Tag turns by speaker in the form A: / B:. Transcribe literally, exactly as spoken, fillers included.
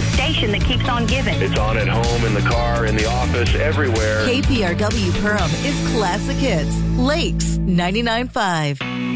A: station that keeps on giving.
B: It's on at home, in the car, in the office, everywhere.
C: K P R W Perham is Classic Hits. Lakes ninety-nine point five.